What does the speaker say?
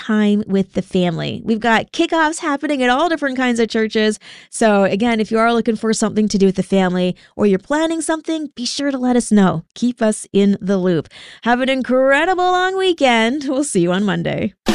time with the family. We've got kickoffs happening at all different kinds of churches. So again, if you are looking for something to do with the family or you're planning something, be sure to let us know. Keep us in the loop. Have an incredible long weekend. We'll see you on Monday.